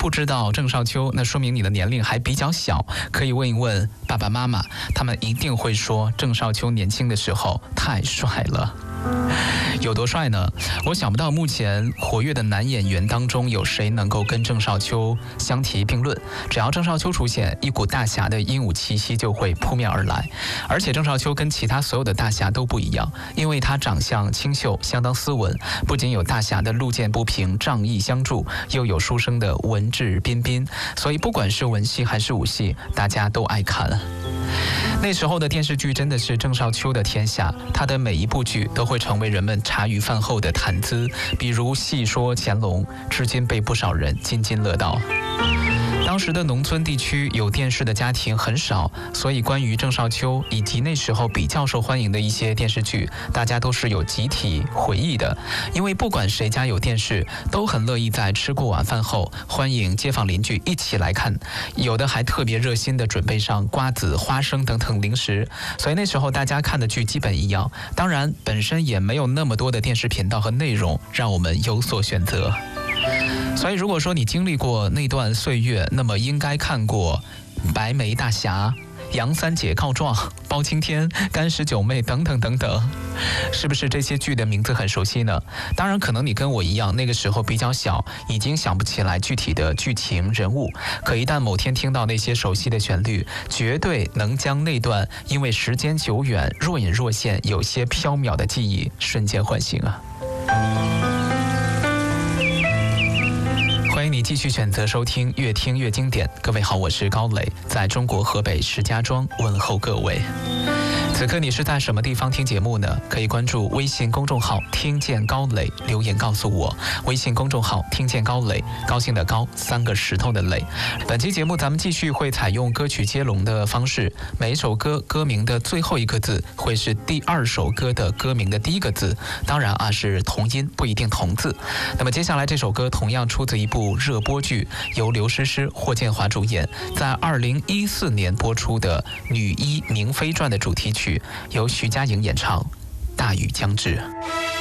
不知道郑少秋，那说明你的年龄还比较小，可以问一问爸爸妈妈，他们一定会说郑少秋年轻的时候太帅了。有多帅呢？我想不到目前活跃的男演员当中有谁能够跟郑少秋相提并论。只要郑少秋出现，一股大侠的英武气息就会扑面而来。而且郑少秋跟其他所有的大侠都不一样，因为他长相清秀，相当斯文，不仅有大侠的路见不平、仗义相助，又有书生的文质彬彬，所以不管是文戏还是武戏，大家都爱看。那时候的电视剧真的是郑少秋的天下，他的每一部剧都会成为人们茶余饭后的谈资，比如戏说乾隆，至今被不少人津津乐道。当时的农村地区有电视的家庭很少，所以关于郑少秋以及那时候比较受欢迎的一些电视剧，大家都是有集体回忆的。因为不管谁家有电视，都很乐意在吃过晚饭后，欢迎街坊邻居一起来看，有的还特别热心的准备上瓜子、花生等等零食，所以那时候大家看的剧基本一样。当然，本身也没有那么多的电视频道和内容让我们有所选择。所以如果说你经历过那段岁月，那么应该看过白眉大侠、杨三姐告状、包青天、干十九妹等等等等，是不是这些剧的名字很熟悉呢？当然可能你跟我一样，那个时候比较小，已经想不起来具体的剧情人物，可一旦某天听到那些熟悉的旋律，绝对能将那段因为时间久远若隐若现有些缥缈的记忆瞬间唤醒啊。欢迎你继续选择收听，越听越经典。各位好，我是高磊，在中国河北石家庄问候各位。此刻你是在什么地方听节目呢？可以关注微信公众号听见高磊，留言告诉我。微信公众号听见高磊，高兴的高，三个石头的磊。本期节目咱们继续会采用歌曲接龙的方式，每一首歌歌名的最后一个字会是第二首歌的歌名的第一个字，当然是同音，不一定同字。那么接下来这首歌同样出自一部热播剧，由刘诗诗、霍建华主演，在2014年播出的《女医明妃传》的主题曲，由徐佳莹演唱《大雨将至》。